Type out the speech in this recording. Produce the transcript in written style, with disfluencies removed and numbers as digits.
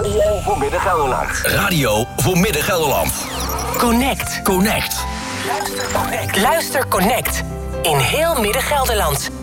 Radio voor Midden-Gelderland. Radio voor Midden-Gelderland. Connect. Connect. Luister Connect. In heel Midden-Gelderland.